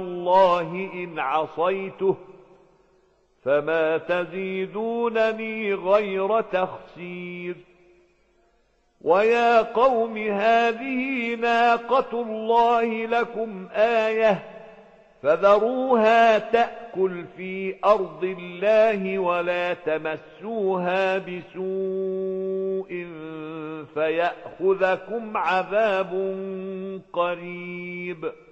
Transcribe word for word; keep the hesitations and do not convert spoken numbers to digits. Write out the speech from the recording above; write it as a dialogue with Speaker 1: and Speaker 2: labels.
Speaker 1: الله إن عصيته فما تزيدونني غير تخسير. ويا قوم هذه ناقة الله لكم آية فذروها تأكل في أرض الله ولا تمسوها بسوء فيأخذكم عذاب قريب.